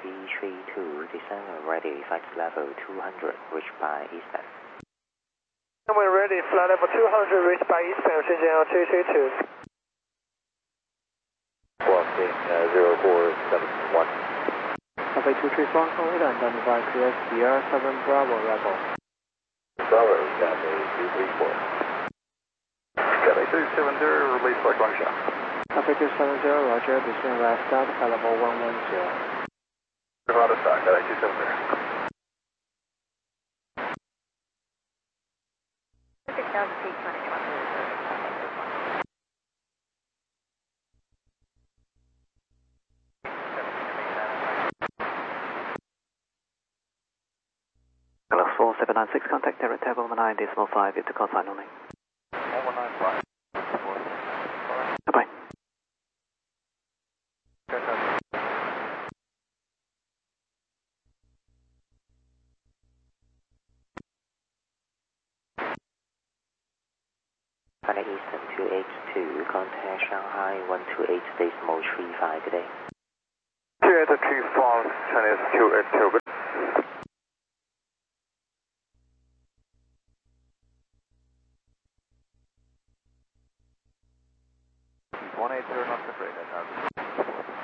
232, descend when ready, flight level 200, reached by Eastern. When ready, flight level 200, reached by Eastern, 时间232. Walking 0471. Cafe 234, only and identify clear Sierra 7 Bravo Rebel. Bravo, Cafe 234. Cafe 270, release flight Guangzhou. Cafe 270, roger, descend left stop, flight level 110. Nevada stock, Cafe 270. Hello, 4796, contact direct table 9.5, it's a call sign only. 1195. Bye-bye. China Eastern 282, contact Shanghai 128.35 today. 282 from Chinese 282.